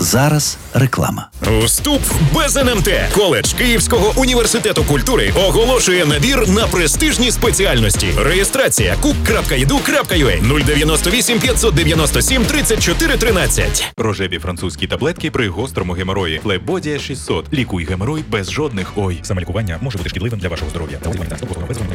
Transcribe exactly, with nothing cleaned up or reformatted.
Зараз реклама. Вступ без ен ем те. Коледж Київського університету культури оголошує набір на престижні спеціальності. Реєстрація кук крапка і ді ю крапка ю а нуль дев'яносто вісім п'ятсот дев'яносто сім тридцять чотири тринадцять. Рожеві французькі таблетки при гострому геморої. Флебодія шістсот. Лікуй геморой без жодних ой. Самолікування може бути шкідливим для вашого здоров'я.